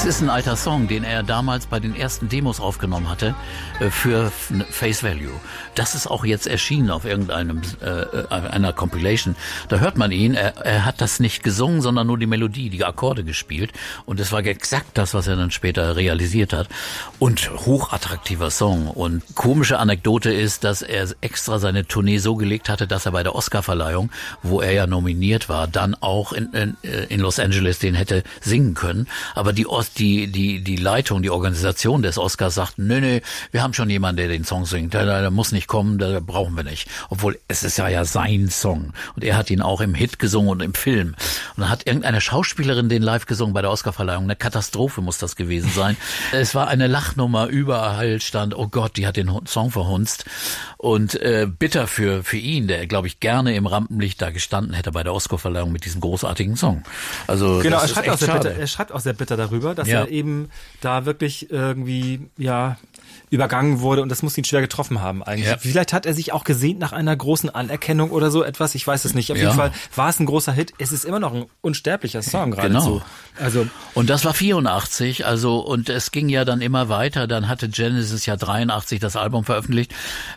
ist ein alter Song, den er damals bei den ersten Demos aufgenommen hatte für Face Value. Das ist auch jetzt erschienen auf einer Compilation. Da hört man ihn, er hat das nicht gesungen, sondern nur die Melodie, die Akkorde gespielt. Und es war exakt das, was er dann später realisiert hat. Und hochattraktiver Song. Und komische Anekdote ist, dass er extra seine Tournee so gelegt hatte, dass er bei der Oscarverleihung, wo er ja nominiert war, dann auch in Los Angeles den hätte singen können. Aber die Leitung, die Organisation des Oscars sagt, nee, wir haben schon jemanden, der den Song singt. Der muss nicht kommen, da brauchen wir nicht. Obwohl, es ist ja sein Song. Und er hat ihn auch im Hit gesungen und im Film. Und dann hat irgendeine Schauspielerin den live gesungen bei der Oscarverleihung. Eine Katastrophe muss das gewesen sein. Es war eine Lachnummer, überall stand, oh Gott, die hat den Song verhunzt. Und bitter für ihn, der, glaube ich, gerne im Rampenlicht da gestanden hätte bei der Oscarverleihung mit diesem großartigen Song. Also genau, er schreibt auch sehr bitter darüber, dass er eben da wirklich irgendwie übergangen wurde und das muss ihn schwer getroffen haben eigentlich. Ja. Vielleicht hat er sich auch gesehnt nach einer großen Anerkennung oder so etwas, ich weiß es nicht. Auf jeden Fall war es ein großer Hit. Es ist immer noch ein unsterblicher Song geradezu. Genau. Und das war 84, und es ging ja dann immer weiter. Dann hatte Genesis ja 83 das Album veröffentlicht,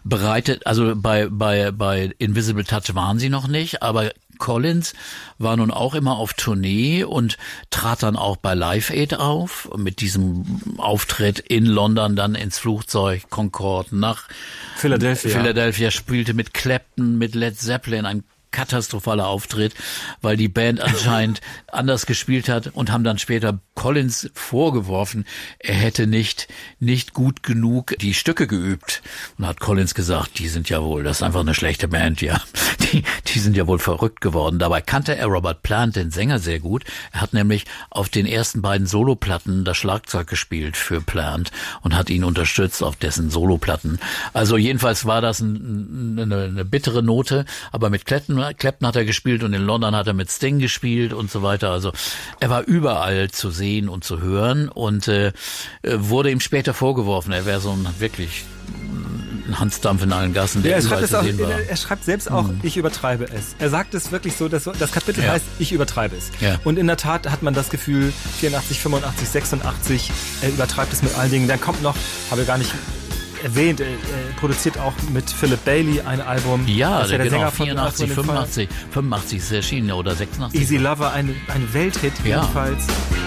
bei Invisible Touch waren sie noch nicht, aber Collins war nun auch immer auf Tournee und trat dann auch bei Live Aid auf, mit diesem Auftritt in London, dann ins Flugzeug Concorde nach Philadelphia, spielte mit Clapton, mit Led Zeppelin, ein katastrophaler Auftritt, weil die Band anscheinend anders gespielt hat und haben dann später Collins vorgeworfen, er hätte nicht gut genug die Stücke geübt. Und hat Collins gesagt, das ist einfach eine schlechte Band, ja. Die sind ja wohl verrückt geworden. Dabei kannte er Robert Plant, den Sänger, sehr gut. Er hat nämlich auf den ersten beiden Soloplatten das Schlagzeug gespielt für Plant und hat ihn unterstützt auf dessen Soloplatten. Also jedenfalls war das eine bittere Note, aber mit Clapton hat er gespielt und in London hat er mit Sting gespielt und so weiter. Also er war überall zu sehen und zu hören und wurde ihm später vorgeworfen, er wäre so ein wirklich Hans Dampf in allen Gassen, der überall zu sehen war. Er schreibt selbst auch, ich übertreibe es. Er sagt es wirklich so, dass das Kapitel heißt, ich übertreibe es. Ja. Und in der Tat hat man das Gefühl, 84, 85, 86, er übertreibt es mit allen Dingen. Dann kommt noch, habe ich gar nicht erwähnt, er produziert auch mit Philip Bailey ein Album. Ja, der Sänger von 84, 85 ist erschienen oder 86. Easy Lover, ein Welthit jedenfalls.